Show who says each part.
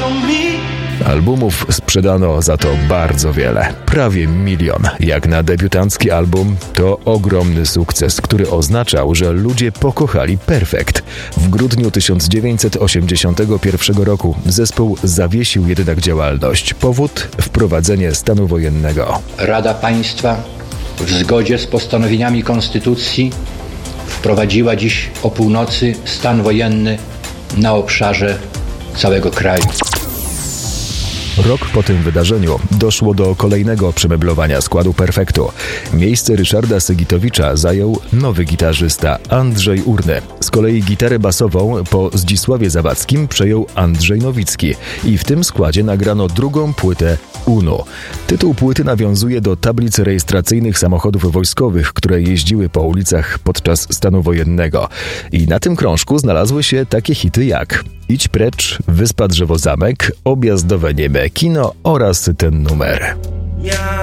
Speaker 1: Albumów sprzedano za to bardzo wiele. Prawie 1 milion. Jak na debiutancki album, to ogromny sukces, który oznaczał, że ludzie pokochali Perfekt. W grudniu 1981 roku zespół zawiesił jednak działalność. Powód? Wprowadzenie stanu wojennego.
Speaker 2: Rada Państwa w zgodzie z postanowieniami Konstytucji wprowadziła dziś o północy stan wojenny na obszarze całego kraju.
Speaker 1: Rok po tym wydarzeniu doszło do kolejnego przemeblowania składu Perfektu. Miejsce Ryszarda Segitowicza zajął nowy gitarzysta Andrzej Urny. Z kolei gitarę basową po Zdzisławie Zawadzkim przejął Andrzej Nowicki i w tym składzie nagrano drugą płytę UNO. Tytuł płyty nawiązuje do tablic rejestracyjnych samochodów wojskowych, które jeździły po ulicach podczas stanu wojennego. I na tym krążku znalazły się takie hity jak Idź precz, Wyspa Drzewozamek, Objazdowe Nieme Kino oraz ten numer.